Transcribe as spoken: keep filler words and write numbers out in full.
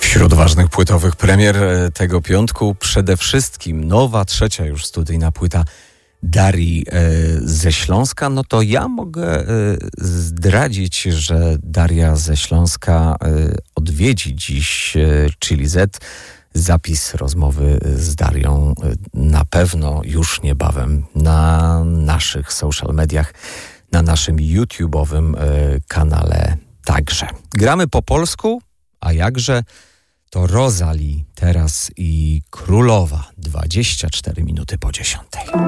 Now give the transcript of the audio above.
Wśród ważnych płytowych premier tego piątku przede wszystkim nowa, trzecia już studyjna płyta Darii e, ze Śląska. No to ja mogę e, zdradzić, że Daria ze Śląska e, odwiedzi dziś e, Chili Z. Zapis rozmowy z Darią e, na pewno już niebawem na naszych social mediach, na naszym YouTube'owym e, kanale także. Gramy po polsku, a jakże to Rosalie teraz i Królowa, dwadzieścia cztery minuty po dziesiątej.